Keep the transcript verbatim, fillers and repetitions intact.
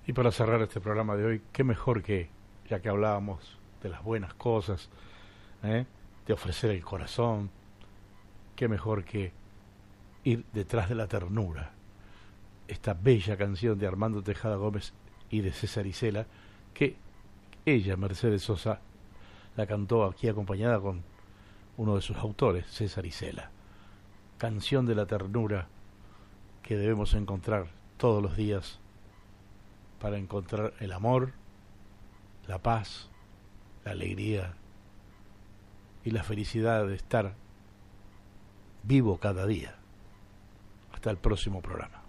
Y para cerrar este programa de hoy, qué mejor que, ya que hablábamos de las buenas cosas, ¿eh? de ofrecer el corazón, qué mejor que ir detrás de la ternura. Esta bella canción de Armando Tejada Gómez y de César Isela, que ella, Mercedes Sosa, la cantó aquí acompañada con uno de sus autores, César Isela. Canción de la ternura que debemos encontrar todos los días para encontrar el amor, la paz, la alegría y la felicidad de estar vivo cada día. Hasta el próximo programa.